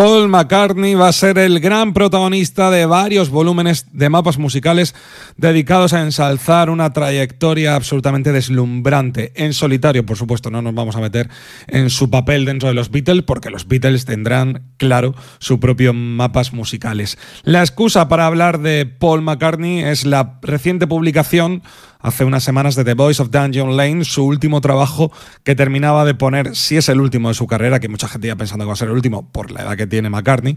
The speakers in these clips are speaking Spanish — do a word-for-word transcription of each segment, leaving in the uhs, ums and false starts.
Paul McCartney va a ser el gran protagonista de varios volúmenes de mapas musicales dedicados a ensalzar una trayectoria absolutamente deslumbrante. En solitario, por supuesto, no nos vamos a meter en su papel dentro de los Beatles, porque los Beatles tendrán, claro, su propio mapas musicales. La excusa para hablar de Paul McCartney es la reciente publicación hace unas semanas de The Voice of Dungeon Lane, su último trabajo que terminaba de poner, si es el último de su carrera, que mucha gente ya pensando que va a ser el último por la edad que tiene McCartney,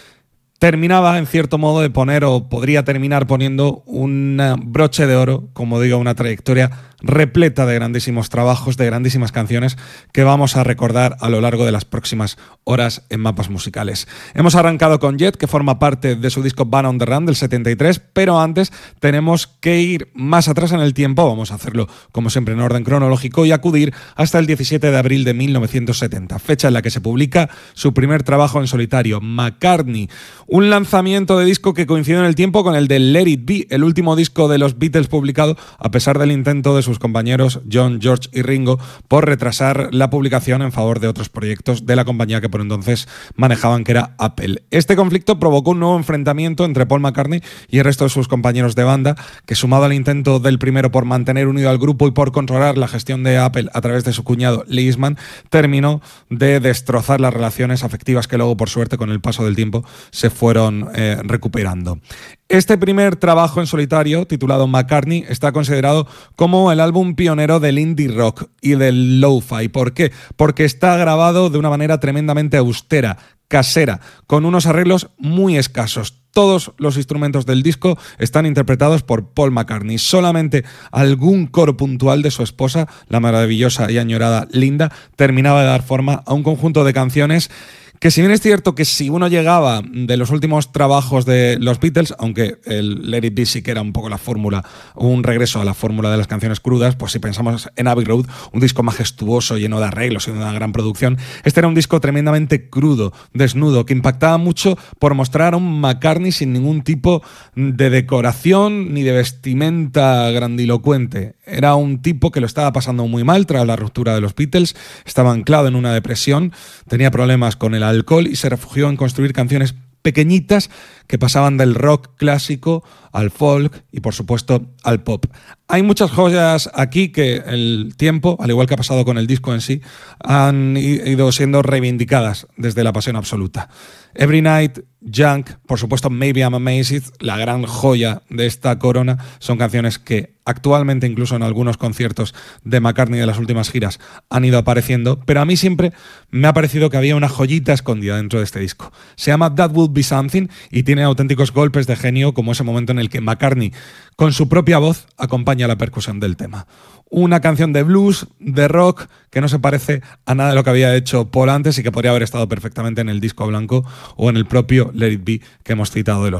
terminaba en cierto modo de poner, o podría terminar poniendo, un broche de oro, como digo, una trayectoria repleta de grandísimos trabajos, de grandísimas canciones que vamos a recordar a lo largo de las próximas horas en mapas musicales. Hemos arrancado con Jet, que forma parte de su disco Band on the Run del setenta y tres, pero antes tenemos que ir más atrás en el tiempo, vamos a hacerlo como siempre en orden cronológico y acudir hasta el diecisiete de abril de mil novecientos setenta, fecha en la que se publica su primer trabajo en solitario, McCartney, un lanzamiento de disco que coincidió en el tiempo con el de Let It Be, el último disco de los Beatles publicado a pesar del intento de sus compañeros John, George y Ringo por retrasar la publicación en favor de otros proyectos de la compañía que por entonces manejaban, que era Apple. Este conflicto provocó un nuevo enfrentamiento entre Paul McCartney y el resto de sus compañeros de banda, que sumado al intento del primero por mantener unido al grupo y por controlar la gestión de Apple a través de su cuñado Lee Eastman, terminó de destrozar las relaciones afectivas que luego, por suerte, con el paso del tiempo se fueron eh, recuperando. Este primer trabajo en solitario, titulado McCartney, está considerado como el álbum pionero del indie rock y del lo-fi. ¿Por qué? Porque está grabado de una manera tremendamente austera, casera, con unos arreglos muy escasos. Todos los instrumentos del disco están interpretados por Paul McCartney. Solamente algún coro puntual de su esposa, la maravillosa y añorada Linda, terminaba de dar forma a un conjunto de canciones que, si bien es cierto que si uno llegaba de los últimos trabajos de los Beatles, aunque el Let It Be sí que era un poco la fórmula, un regreso a la fórmula de las canciones crudas, pues si pensamos en Abbey Road, un disco majestuoso, lleno de arreglos y de una gran producción, este era un disco tremendamente crudo, desnudo, que impactaba mucho por mostrar a un McCartney sin ningún tipo de decoración ni de vestimenta grandilocuente. Era un tipo que lo estaba pasando muy mal tras la ruptura de los Beatles, estaba anclado en una depresión, tenía problemas con el alcohol y se refugió en construir canciones pequeñitas que pasaban del rock clásico al folk y, por supuesto, al pop. Hay muchas joyas aquí que el tiempo, al igual que ha pasado con el disco en sí, han ido siendo reivindicadas desde la pasión absoluta. Every Night, Junk, por supuesto Maybe I'm Amazed, la gran joya de esta corona, son canciones que actualmente, incluso en algunos conciertos de McCartney de las últimas giras, han ido apareciendo, pero a mí siempre me ha parecido que había una joyita escondida dentro de este disco. Se llama That Would Be Something y tiene auténticos golpes de genio, como ese momento en el que McCartney, con su propia voz, acompaña la percusión del tema. Una canción de blues, de rock, que no se parece a nada de lo que había hecho Paul antes y que podría haber estado perfectamente en el disco blanco o en el propio Let It Be que hemos citado de los